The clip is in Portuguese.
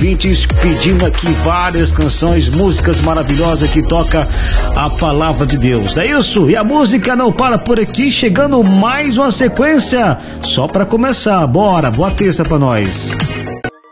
ouvintes pedindo aqui várias canções, músicas maravilhosas que toca a palavra de Deus. É isso, e a música não para por aqui, chegando mais uma sequência, só para começar. Bora, boa terça pra nós.